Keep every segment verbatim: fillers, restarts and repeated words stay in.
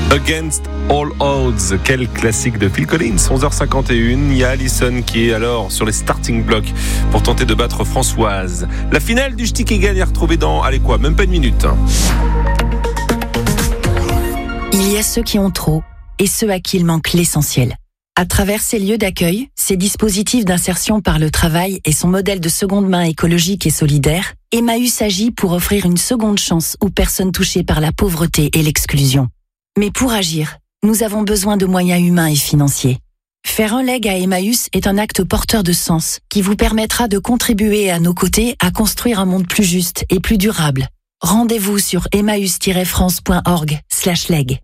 Against All Odds, quel classique de Phil Collins. onze heures cinquante et une, il y a Alison qui est alors sur les starting blocks pour tenter de battre Françoise. La finale du Ch'ti qui gagne est retrouvée dans, allez quoi, même pas une minute. Il y a ceux qui ont trop et ceux à qui il manque l'essentiel. À travers ces lieux d'accueil, ces dispositifs d'insertion par le travail et son modèle de seconde main écologique et solidaire, Emmaüs agit pour offrir une seconde chance aux personnes touchées par la pauvreté et l'exclusion. Mais pour agir, nous avons besoin de moyens humains et financiers. Faire un leg à Emmaüs est un acte porteur de sens qui vous permettra de contribuer à nos côtés à construire un monde plus juste et plus durable. Rendez-vous sur emmaüs tiret france point org slash leg.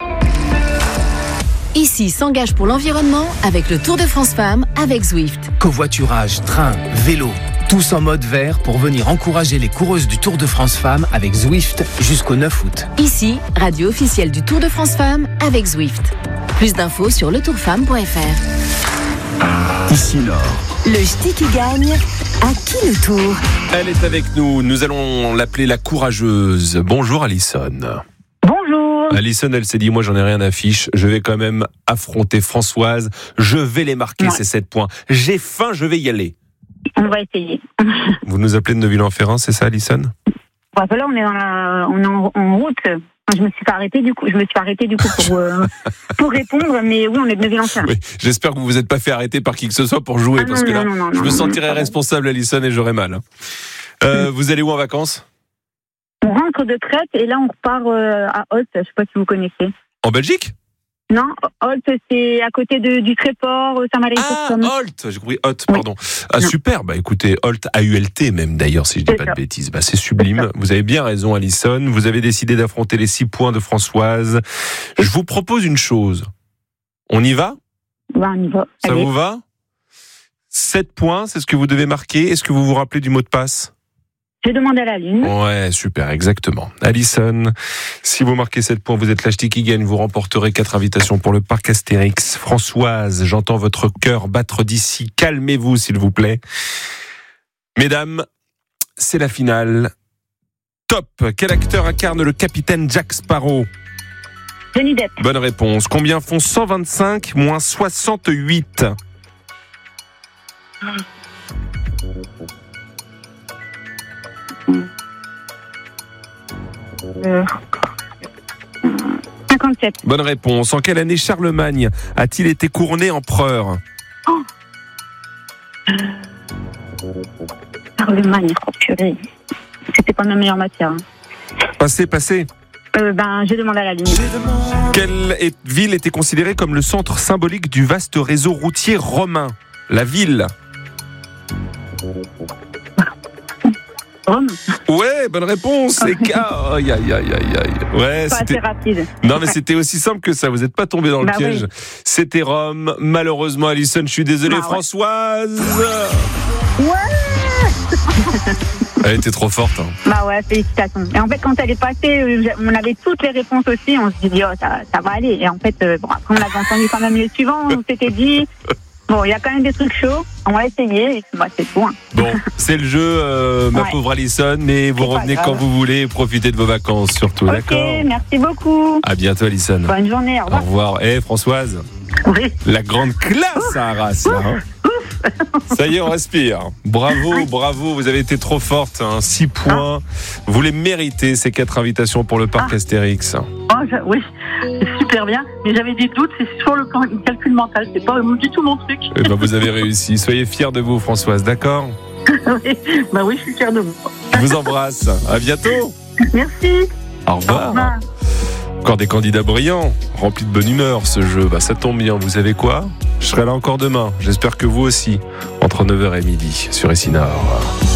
Ici s'engage pour l'environnement avec le Tour de France Femmes avec Zwift. Covoiturage, train, vélo, tous en mode vert pour venir encourager les coureuses du Tour de France Femmes avec Zwift jusqu'au neuf août. Ici, radio officielle du Tour de France Femmes avec Zwift. Plus d'infos sur le tour femme point f r. Ici Laure. Le Ch'ti qui gagne, à qui le tour ? Elle est avec nous, nous allons l'appeler la courageuse. Bonjour Alison. Bonjour. Alison, elle s'est dit, moi j'en ai rien à fiche, je vais quand même affronter Françoise, je vais les marquer, ouais. Ces sept points. J'ai faim, je vais y aller. On va essayer. Vous nous appelez de Neuville-en-Ferrand, c'est ça Alison ? Ouais, voilà, on est, dans la, on est en, en route. Je me suis pas arrêtée du coup, je me suis pas arrêtée du coup pour, euh, pour répondre, mais oui, on est de Neuville-en-Ferrand. Oui, j'espère que vous vous êtes pas fait arrêter par qui que ce soit pour jouer, ah, parce non, que là, non, non, je non, me sentirais non, responsable Alison et j'aurais mal. Euh, vous allez où en vacances ? On rentre de Crète et là on repart euh, à Holt, je sais pas si vous connaissez. En Belgique ? Non, Holt c'est à côté de, du Tréport, Saint-Malin-sur-Somme. Ah, Holt, j'ai compris Holt, pardon. Oui. Ah non. Super, bah écoutez, Holt, A U L T même d'ailleurs si je dis c'est pas ça. De bêtises. Bah c'est sublime, vous avez bien raison Alison, vous avez décidé d'affronter les six points de Françoise. Je vous propose une chose, on y va ? Bah on y va. Ça Allez. Vous va ? sept points, c'est ce que vous devez marquer, est-ce que vous vous rappelez du mot de passe ? Je demande à la lune. Ouais, super, exactement. Alison, si vous marquez sept points, vous êtes la Ch'ti qui gagne, vous remporterez quatre invitations pour le parc Astérix. Françoise, j'entends votre cœur battre d'ici. Calmez-vous, s'il vous plaît. Mesdames, c'est la finale. Top. Quel acteur incarne le capitaine Jack Sparrow ? Johnny Depp. Bonne réponse. Combien font cent vingt-cinq moins soixante-huit ? Euh, cinquante-sept. Bonne réponse. En quelle année Charlemagne a-t-il été couronné empereur ? Oh. Charlemagne, oh purée. C'était pas ma meilleure matière. Hein. Passez, passez. Euh, ben, je demande à la ligne. Quelle est, ville était considérée comme le centre symbolique du vaste réseau routier romain ? La ville. Rome. Ouais, bonne réponse. C'est car. Aïe, aïe, aïe, aïe, aïe. Ouais, pas c'était. assez rapide. Non, mais c'était aussi simple que ça. Vous n'êtes pas tombé dans le bah piège. Oui. C'était Rome. Malheureusement, Alison, je suis désolé. Bah Françoise. Ouais. Elle était trop forte. Hein. Bah ouais, félicitations. Et en fait, quand elle est passée, on avait toutes les réponses aussi. On s'est dit, oh, ça, ça va aller. Et en fait, euh, bon, après, on avait entendu quand même les suivants. On s'était dit. Bon, il y a quand même des trucs chauds, on va essayer, et bah, c'est tout. Hein. Bon, c'est le jeu, euh, ma ouais. pauvre Alison, mais vous c'est revenez quand vous voulez et profitez de vos vacances surtout, okay, d'accord ? Merci beaucoup. À bientôt Alison. Bonne journée, au revoir. Au revoir. Eh hey, Françoise, oui. La grande classe à Arras, là, hein. Ça y est, on respire. Bravo, bravo, vous avez été trop forte. Hein. six points. Ah. Vous les méritez, ces quatre invitations pour le parc ah. Astérix. Oh, je, oui, c'est super bien. Mais j'avais des doutes, c'est sur le calcul mental. C'est pas du tout mon truc. Eh ben, vous avez réussi. Soyez fiers de vous, Françoise, d'accord ? Oui, bah oui, je suis fière de vous. Je vous embrasse. À bientôt. Merci. Au revoir. Au revoir. Encore des candidats brillants, remplis de bonne humeur ce jeu. Bah, ça tombe bien, vous savez quoi ? Je serai là encore demain. J'espère que vous aussi, entre neuf heures et midi, sur Essinor.